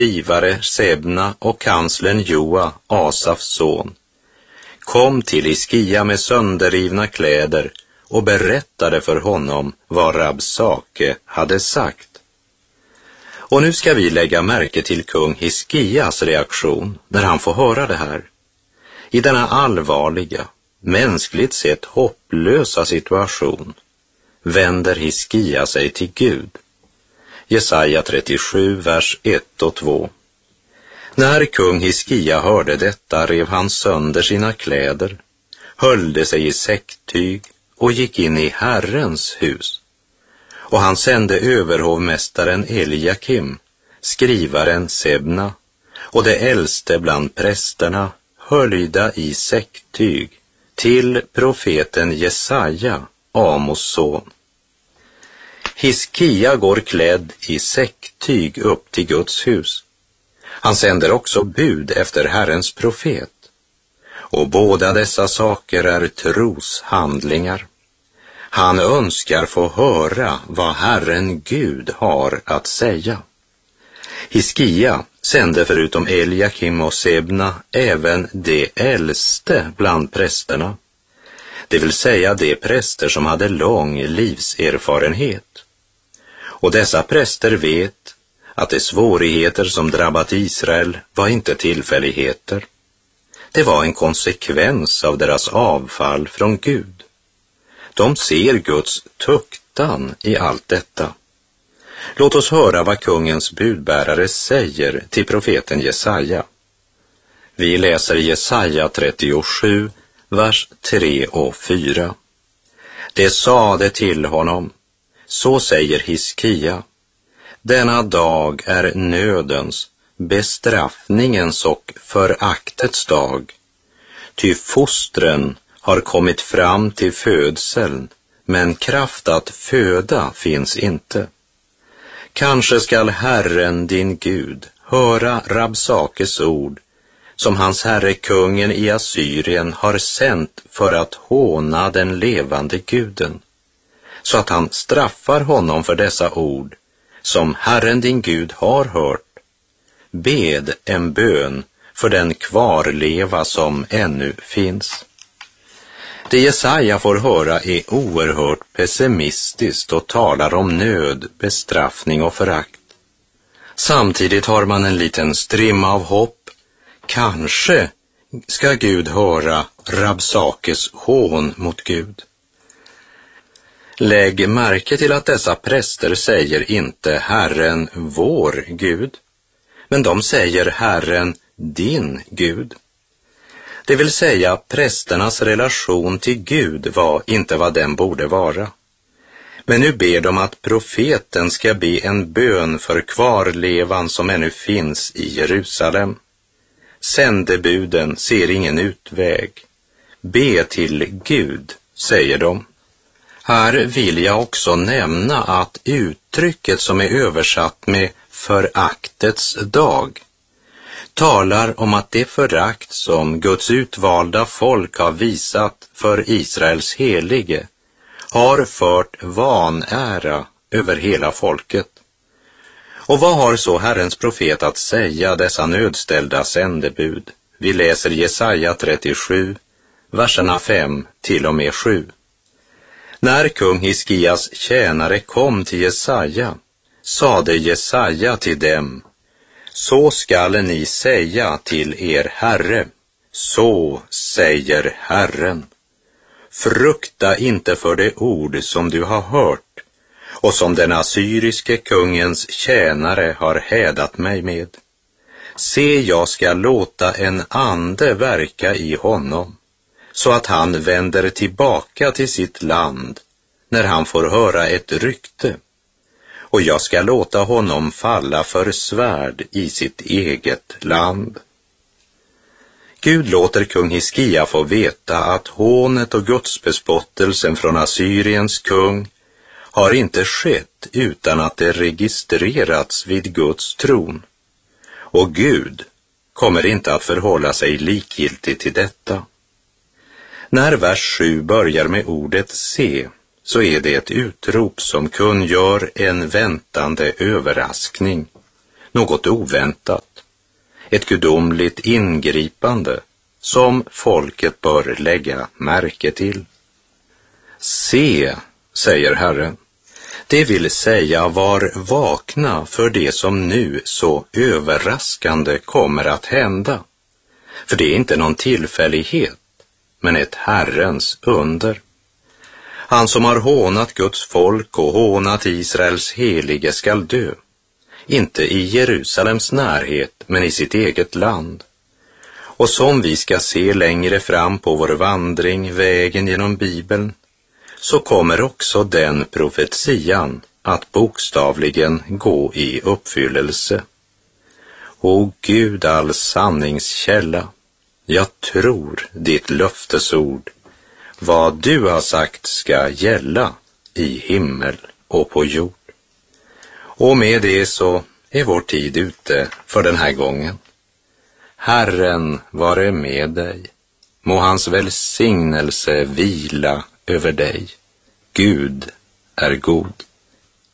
skrivare Sebna och kanslern Joa, Asafs son, kom till Hiskia med sönderrivna kläder och berättade för honom vad Rabsake hade sagt. Och nu ska vi lägga märke till kung Hiskias reaktion när han får höra det här. I denna allvarliga, mänskligt sett hopplösa situation vänder Hiskia sig till Gud. Jesaja 37, vers 1 och 2. När kung Hiskia hörde detta rev han sönder sina kläder, höljde sig i säcktyg och gick in i Herrens hus. Och han sände överhovmästaren Eliakim, skrivaren Sebna och det äldste bland prästerna höljda i säcktyg till profeten Jesaja, Amos son. Hiskia går klädd i säcktyg upp till Guds hus. Han sänder också bud efter Herrens profet. Och båda dessa saker är troshandlingar. Han önskar få höra vad Herren Gud har att säga. Hiskia sände förutom Eliakim och Sebna även de äldste bland prästerna, det vill säga de präster som hade lång livserfarenhet. Och dessa präster vet att de svårigheter som drabbat Israel var inte tillfälligheter. Det var en konsekvens av deras avfall från Gud. De ser Guds tuktan i allt detta. Låt oss höra vad kungens budbärare säger till profeten Jesaja. Vi läser Jesaja 37, vers 3 och 4. Det sade till honom, så säger Hiskia, denna dag är nödens, bestraffningens och föraktets dag. Ty fostren har kommit fram till födseln, men kraft att föda finns inte. Kanske skall Herren din Gud höra Rabsakes ord, som hans herre kungen i Assyrien har sänt för att håna den levande guden, så att han straffar honom för dessa ord, som Herren din Gud har hört. Bed en bön för den kvarleva som ännu finns. Det Jesaja får höra är oerhört pessimistiskt och talar om nöd, bestraffning och förakt. Samtidigt har man en liten strimma av hopp. Kanske ska Gud höra Rabsakes hån mot Gud. Lägg märke till att dessa präster säger inte Herren vår Gud, men de säger Herren din Gud. Det vill säga prästernas relation till Gud var inte vad den borde vara. Men nu ber de att profeten ska be en bön för kvarlevan som ännu finns i Jerusalem. Sändebuden ser ingen utväg. Be till Gud, säger de. Här vill jag också nämna att uttrycket som är översatt med föraktets dag talar om att det förakt som Guds utvalda folk har visat för Israels helige har fört vanära över hela folket. Och vad har så Herrens profet att säga dessa nödställda sändebud? Vi läser Jesaja 37, verserna 5 till och med 7. När kung Hiskias tjänare kom till Jesaja, sade Jesaja till dem, så skall ni säga till er Herre, så säger Herren. Frukta inte för det ord som du har hört och som den assyriske kungens tjänare har hädat mig med. Se, jag ska låta en ande verka i honom, så att han vänder tillbaka till sitt land när han får höra ett rykte. Och jag ska låta honom falla för svärd i sitt eget land. Gud låter kung Hiskia få veta att hånet och gudsbespottelsen från Assyriens kung har inte skett utan att det registrerats vid Guds tron. Och Gud kommer inte att förhålla sig likgiltig till detta. När vers 7 börjar med ordet se, så är det ett utrop som kungör en väntande överraskning. något oväntat, ett gudomligt ingripande som folket bör lägga märke till. Se, säger Herren, det vill säga var vakna för det som nu så överraskande kommer att hända. För det är inte någon tillfällighet, men ett Herrens under. Han som har hånat Guds folk och hånat Israels helige skall dö, inte i Jerusalems närhet, men i sitt eget land. Och som vi ska se längre fram på vår vandring, vägen genom Bibeln, så kommer också den profetian att bokstavligen gå i uppfyllelse. O Gud, all sanningskälla, jag tror ditt löftesord. Vad du har sagt ska gälla i himmel och på jord. Och med det så är vår tid ute för den här gången. Herren vare med dig. Må hans välsignelse vila över dig. Gud är god.